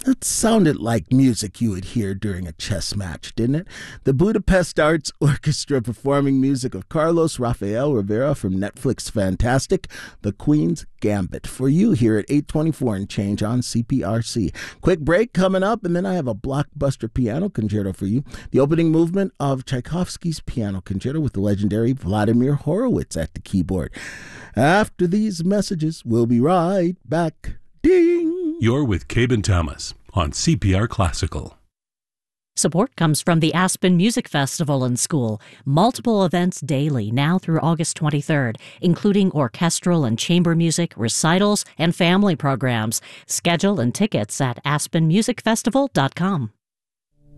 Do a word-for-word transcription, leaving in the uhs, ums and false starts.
That sounded like music you would hear during a chess match, didn't it? The Budapest Arts Orchestra performing music of Carlos Rafael Rivera from Netflix Fantastic, The Queen's Gambit, for you here at eight twenty-four and change on C P R C. Quick break coming up, and then I have a blockbuster piano concerto for you. The opening movement of Tchaikovsky's Piano Concerto with the legendary Vladimir Horowitz at the keyboard. After these messages, we'll be right back. Ding! You're with Cabin Thomas on C P R Classical. Support comes from the Aspen Music Festival and School. Multiple events daily now through August twenty-third, including orchestral and chamber music, recitals, and family programs. Schedule and tickets at aspen music festival dot com.